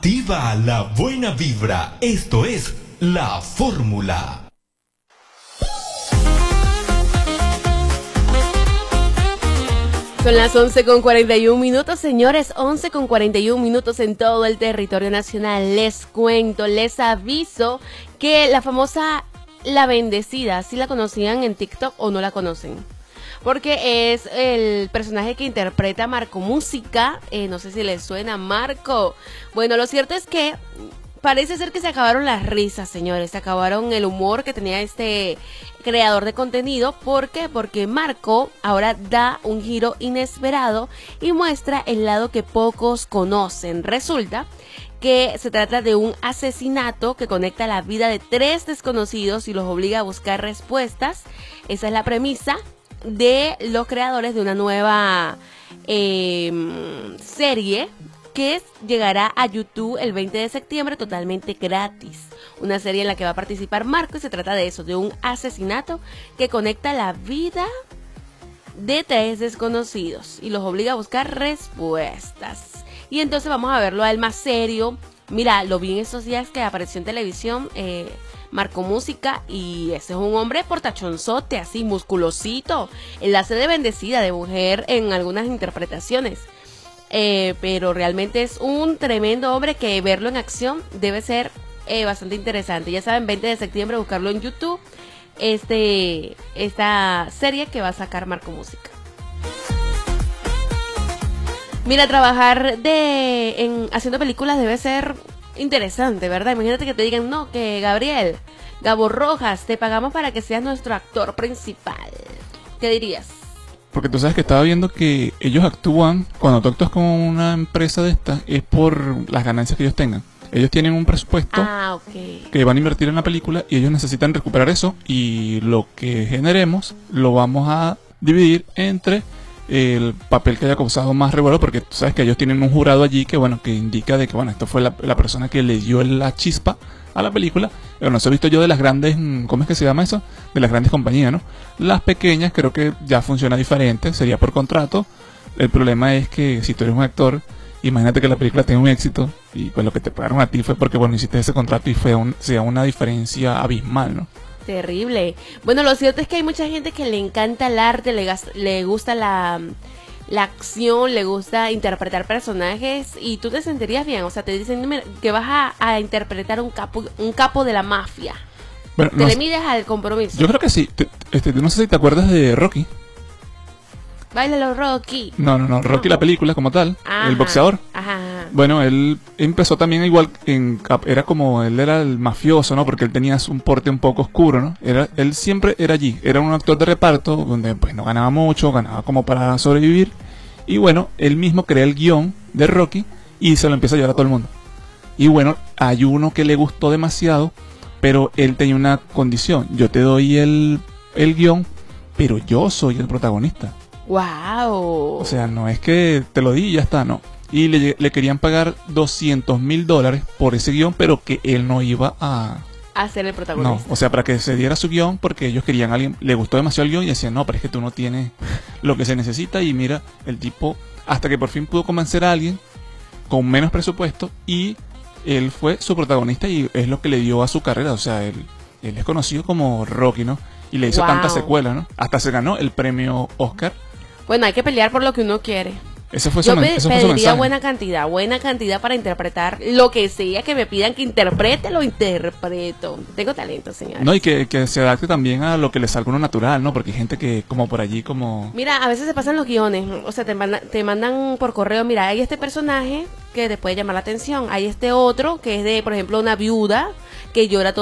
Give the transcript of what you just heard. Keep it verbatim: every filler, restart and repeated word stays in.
Activa la buena vibra. Esto es La Fórmula. Son las once con cuarenta y un minutos, señores, once con cuarenta y un minutos en todo el territorio nacional. Les cuento, les aviso que la famosa La Bendecida, ¿sí la conocían en TikTok o no la conocen? Porque es el personaje que interpreta Marco Música, eh, no sé si les suena Marco. Bueno, lo cierto es que parece ser que se acabaron las risas, señores, se acabaron el humor que tenía este creador de contenido. ¿Por qué? Porque Marco ahora da un giro inesperado y muestra el lado que pocos conocen. Resulta que se trata de un asesinato que conecta la vida de tres desconocidos y los obliga a buscar respuestas. Esa es la premisa de los creadores de una nueva eh, serie que llegará a YouTube el veinte de septiembre totalmente gratis. Una serie en la que va a participar Marco y se trata de eso, de un asesinato que conecta la vida de tres desconocidos y los obliga a buscar respuestas. Y entonces vamos a verlo a él más serio. Mira, lo vi en estos días que apareció en televisión, eh, Marco Música, y ese es un hombre portachonzote, así, musculosito. Él hace de Bendecida, de mujer en algunas interpretaciones. Eh, pero realmente es un tremendo hombre que verlo en acción debe ser eh, bastante interesante. Ya saben, veinte de septiembre, buscarlo en YouTube, este, esta serie que va a sacar Marco Música. Mira, trabajar de en haciendo películas debe ser interesante, ¿verdad? Imagínate que te digan, no, que Gabriel, Gabo Rojas, te pagamos para que seas nuestro actor principal. ¿Qué dirías? Porque tú sabes que estaba viendo que ellos actúan, cuando tú actúas con una empresa de estas, es por las ganancias que ellos tengan. Ellos tienen un presupuesto ah, okay. que van a invertir en la película y ellos necesitan recuperar eso, y lo que generemos lo vamos a dividir entre el papel que haya causado más revuelo, porque tú sabes que ellos tienen un jurado allí que bueno que indica de que bueno esto fue la, la persona que le dio la chispa a la película. Bueno, eso he visto yo de las grandes, ¿cómo es que se llama eso? De las grandes compañías, ¿no? Las pequeñas creo que ya funciona diferente, sería por contrato. El problema es que si tú eres un actor, imagínate que la película tenga un éxito y pues lo que te pagaron a ti fue porque bueno hiciste ese contrato y fue un, sea una diferencia abismal, ¿no? Terrible. Bueno, lo cierto es que hay mucha gente que le encanta el arte, le, le gusta la, la acción, le gusta interpretar personajes, y tú te sentirías bien. O sea, te dicen que vas a, a interpretar un capo, un capo de la mafia. Bueno, te no, le mides al compromiso. Yo creo que sí. Te, este, no sé si te acuerdas de Rocky. Báilalo, Rocky. No, no, no. Rocky, no. La película como tal. Ajá, el boxeador. Ajá. Bueno, él empezó también igual en era como él era el mafioso, ¿no? Porque él tenía un porte un poco oscuro, ¿no? Era él siempre era allí, era un actor de reparto donde pues no ganaba mucho, ganaba como para sobrevivir, y bueno, él mismo crea el guión de Rocky y se lo empieza a llevar a todo el mundo. Y bueno, hay uno que le gustó demasiado, pero él tenía una condición: yo te doy el el guión, pero yo soy el protagonista. Wow. O sea, no es que te lo di y ya está, no. Y le, le querían pagar doscientos mil dólares por ese guión, pero que él no iba a... a ser el protagonista. No, o sea, para que se diera su guión, porque ellos querían a alguien, le gustó demasiado el guión y decían, no, pero es que tú no tienes lo que se necesita. Y mira, el tipo, hasta que por fin pudo convencer a alguien con menos presupuesto, y él fue su protagonista y es lo que le dio a su carrera. O sea, él, él es conocido como Rocky, ¿no? Y le hizo wow. tantas secuelas, ¿no? Hasta se ganó el premio Oscar. Bueno, hay que pelear por lo que uno quiere. Ese fue Yo su, pe ese fue pediría su mensaje. buena cantidad, buena cantidad para interpretar lo que sea que me pidan que interprete, lo interpreto. Tengo talento, señores. No, y que, que se adapte también a lo que le salga uno natural, ¿no? Porque hay gente que como por allí como... Mira, a veces se pasan los guiones, o sea, te, manda, te mandan por correo, mira, hay este personaje que te puede llamar la atención, hay este otro que es de, por ejemplo, una viuda que llora todo